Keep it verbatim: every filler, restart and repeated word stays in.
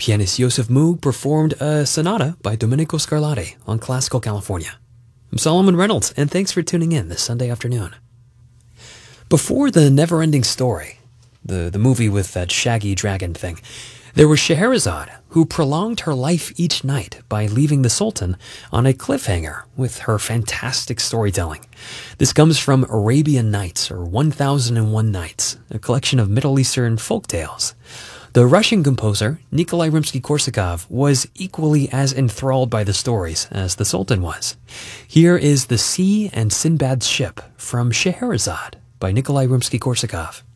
Pianist Joseph Moog performed a sonata by Domenico Scarlatti on Classical California. I'm Solomon Reynolds, and thanks for tuning in this Sunday afternoon. Before The Never-Ending Story, the, the movie with that shaggy dragon thing, there was Scheherazade, who prolonged her life each night by leaving the Sultan on a cliffhanger with her fantastic storytelling. This comes from Arabian Nights, or one thousand and one Nights, a collection of Middle Eastern folk tales. The Russian composer, Nikolai Rimsky-Korsakov, was equally as enthralled by the stories as the Sultan was. Here is The Sea and Sinbad's Ship from Scheherazade by Nikolai Rimsky-Korsakov.